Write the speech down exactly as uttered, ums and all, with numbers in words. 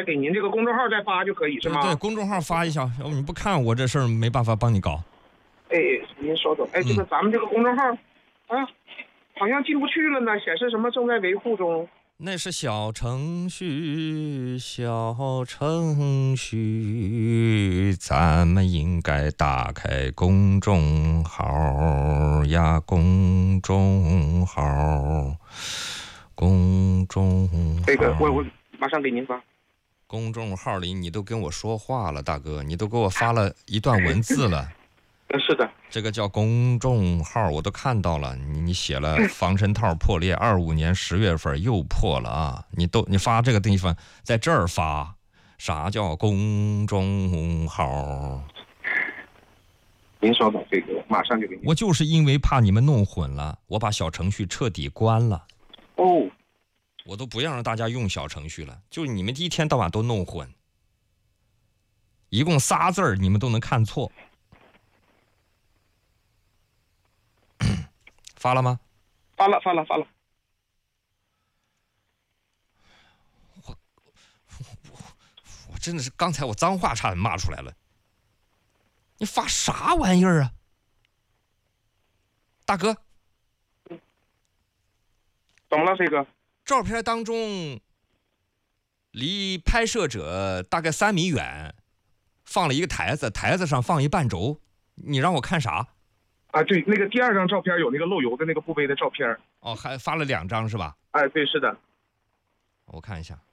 来给您这个公众号再发就可以是吗？ 对对，公众号发一下，要不你不看我这事儿没办法帮你搞。 哎，您稍等，哎，这个咱们这个公众号，啊，好像进不去了呢，显示什么正在维护中。 那是小程序，小程序，咱们应该打开公众号呀，公众号，公众号。 这个我我马上给您发。 公众号里你都跟我说话了，大哥，你都给我发了一段文字了。 嗯，是的。 这个叫公众号，我都看到了。你你写了防尘套破裂，二五年十月份又破了啊！你都你发这个地方，在这儿发，啥叫公众号？ 您稍等，这个马上就给您。 我就是因为怕你们弄混了，我把小程序彻底关了。 哦， 我都不让让大家用小程序了，就你们一天到晚都弄混，一共仨字儿你们都能看错。发了吗？ 发了，发了，发了。 我我我真的是刚才我脏话差点骂出来了。你发啥玩意儿啊，大哥？ 怎么了，飞哥？ 照片当中，离拍摄者大概三米远，放了一个台子，台子上放一半轴。你让我看啥？ 啊，对，那个第二张照片有那个漏油的那个部位的照片。 哦，还发了两张是吧？ 哎，对，是的。 我看一下。